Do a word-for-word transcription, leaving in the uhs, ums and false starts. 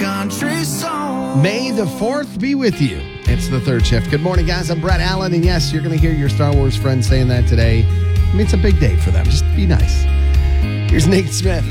country song. May the fourth be with you. It's the third shift. Good morning, guys. I'm Brett Allen, and yes, you're going to hear your Star Wars friends saying that today. I mean, it's a big day for them. Just be nice. Here's Nate Smith.